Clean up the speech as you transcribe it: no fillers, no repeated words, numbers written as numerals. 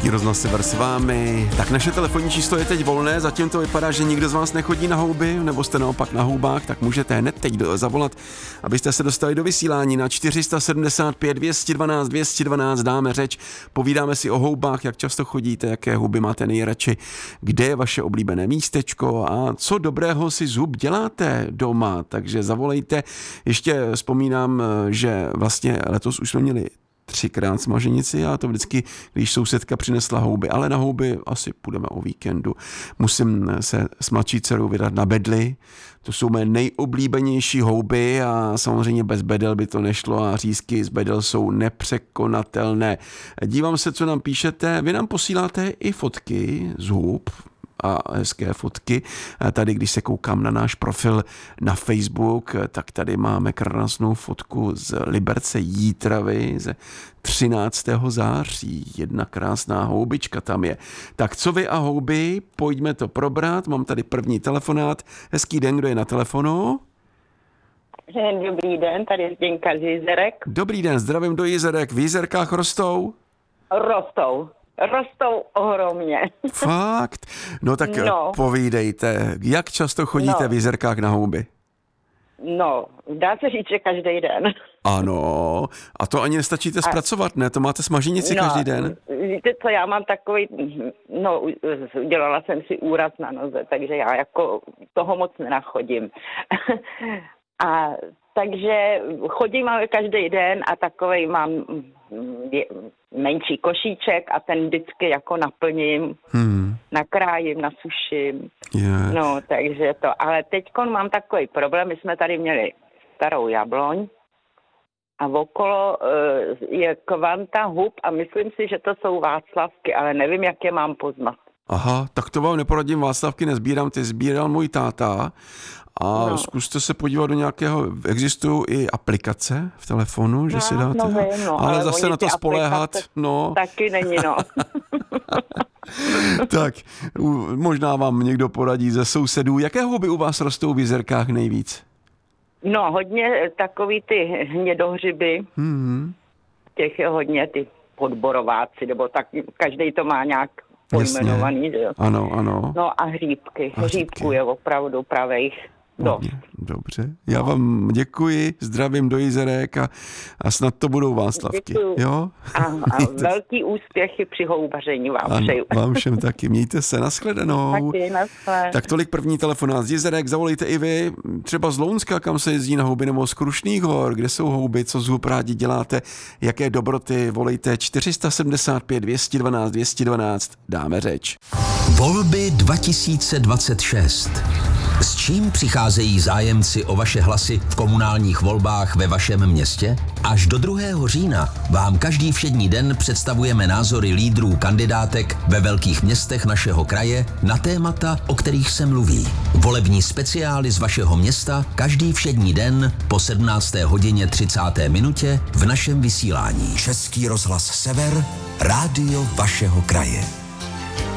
Český rozhlas Sever s vámi. Tak naše telefonní číslo je teď volné, zatím to vypadá, že nikdo z vás nechodí na houby, nebo jste naopak na houbách, tak můžete hned teď zavolat, abyste se dostali do vysílání na 475 212 212, dáme řeč, povídáme si o houbách, jak často chodíte, jaké houby máte nejradši, kde je vaše oblíbené místečko a co dobrého si z hub děláte doma, takže zavolejte. Ještě vzpomínám, že vlastně letos už jsme měli 3krát smaženici a to vždycky, když sousedka přinesla houby, ale na houby asi půjdeme o víkendu. Musím se s mladší dcerou vydat na bedly, to jsou mé nejoblíbenější houby a samozřejmě bez bedel by to nešlo a řízky z bedel jsou nepřekonatelné. Dívám se, co nám píšete, vy nám posíláte i fotky z hub, a hezké fotky. Tady, když se koukám na náš profil na Facebook, tak tady máme krásnou fotku z Liberce Jítravy ze 13. září. Jedna krásná houbička tam je. Tak co vy a houby? Pojďme to probrat. Mám tady první telefonát. Hezký den, kdo je na telefonu? Dobrý den, tady je Zdenka z Jizerek. Dobrý den, zdravím do Jizerek. V Jizerkách rostou? Rostou ohromně. Fakt? No tak povídejte, jak často chodíte v Jizerkách na houby? No, dá se říct, že každý den. Ano, a to ani nestačíte zpracovat, ne? To máte smaženici každý den? Víte co, já mám takový, udělala jsem si úraz na noze, takže já jako toho moc nenachodím. A takže chodím ale každý den a takovej mám menší košíček a ten vždycky jako naplním, nakrájím, nasuším. Yeah. No, takže to. Ale teďkon mám takový problém, my jsme tady měli starou jabloň a okolo je kvanta hub a myslím si, že to jsou václavky, ale nevím, jak je mám poznat. Aha, tak to vám neporadím, václavky nezbírám, ty sbíral můj táta a zkuste se podívat do nějakého, existují i aplikace v telefonu, že si dáte, ale zase na to spoléhat, taky není, Tak, možná vám někdo poradí ze sousedů. Jaké houby u vás rostou v Jizerkách nejvíc? No, hodně takový ty hnědohřiby, těch je hodně ty podborováci, nebo tak, každý to má nějak pojmenovaný, že jo? Ano. No a hříbky. Hříbků je opravdu pravejch dost. Dobře, já vám děkuji, zdravím do Jizerek a snad to budou václavky. Děkuju. Jo? A velký úspěchy při houbaření vám přeju. Vám všem taky, mějte se, nashledanou. Taky, nashledanou. Tak tolik první telefonát z Jizerek, zavolejte i vy, třeba z Lounska, kam se jezdí na houby, nebo z Krušných hor, kde jsou houby, co z hub rádi děláte, jaké dobroty, volejte 475 212 212, dáme řeč. Volby 2026. S čím přicházejí zájemci o vaše hlasy v komunálních volbách ve vašem městě? Až do 2. října vám každý všední den představujeme názory lídrů kandidátek ve velkých městech našeho kraje na témata, o kterých se mluví. Volební speciály z vašeho města každý všední den po 17:30 v našem vysílání. Český rozhlas Sever, rádio vašeho kraje.